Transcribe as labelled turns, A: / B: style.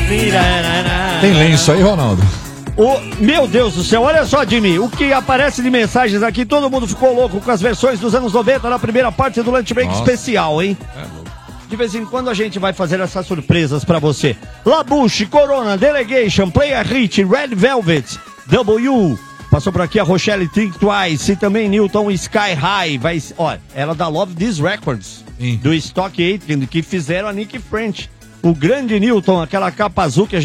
A: Tem lenço aí, Ronaldo?
B: Meu Deus do céu, olha só, Jimmy, o que aparece de mensagens aqui, todo mundo ficou louco com as versões dos anos 90 na primeira parte do Lunch Break especial, hein? De vez em quando a gente vai fazer essas surpresas pra você. Labouche, Corona, Delegation, Play a Hit, Red Velvet, W, passou por aqui a Rochelle Think Twice e também Newton Sky High. Olha, ela da Love These Records, do Stock Aitken, que fizeram a Nick French. O grande Newton, aquela capa azul que a gente